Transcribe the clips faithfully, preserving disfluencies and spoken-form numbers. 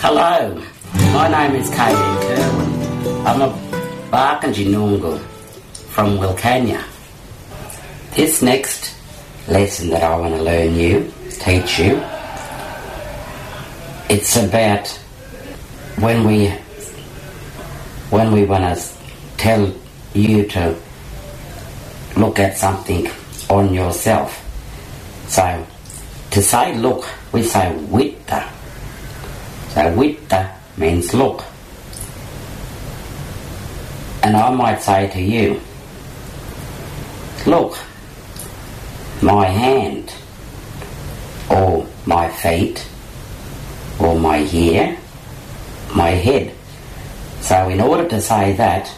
Hello, my name is K D Kerwin. I'm a Barkindji Noongar from Wilcannia. This next lesson that I want to learn you, teach you, it's about when we when we want to tell you to look at something on yourself. So, to say look, we say witta. So witta means look. And I might say to you, look, my hand, or my feet, or my hair, my head. So in order to say that,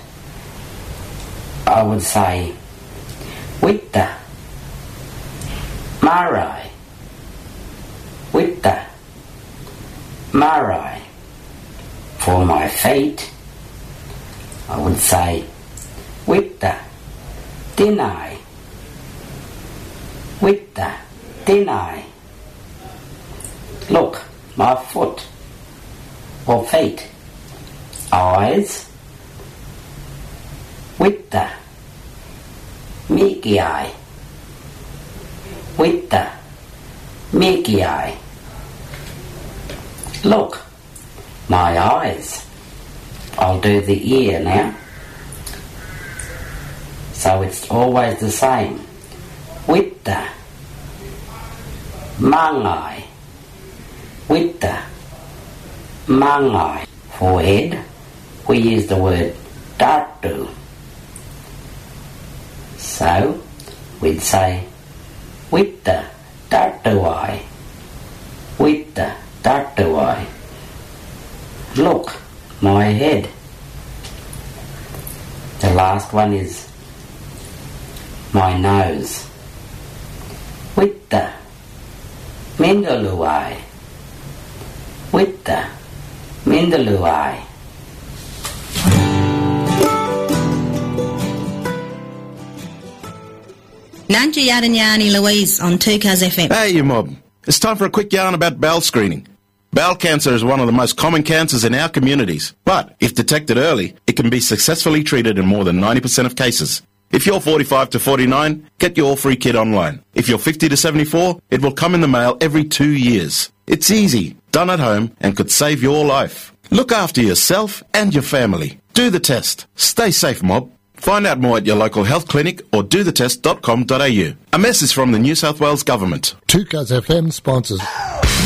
I would say witta, marai, witta, marai. For my feet, I would say witta, dinai, witta, dinai. Look, my foot or feet, eyes, witta, mikiai, witta, mikiai. Look, my eyes. I'll do the ear now. So it's always the same. Witta, mangai, witta, mangai. For head, we use the word tatu. So we'd say witta, tatuai, witta, tatuai. Look, my head. The last one is my nose. Witta, mindaluai, witta, mindaluai. Nanja Yaranyani Louise on two Cuz F M. Hey, you mob. It's time for a quick yarn about bowel screening. Bowel cancer is one of the most common cancers in our communities, but if detected early, it can be successfully treated in more than ninety percent of cases. If you're forty-five to forty-nine, get your free kit online. If you're fifty to seventy-four, it will come in the mail every two years. It's easy, done at home, and could save your life. Look after yourself and your family. Do the test. Stay safe, mob. Find out more at your local health clinic or do the test dot com dot a u. A message from the New South Wales Government. two Cuz F M sponsors.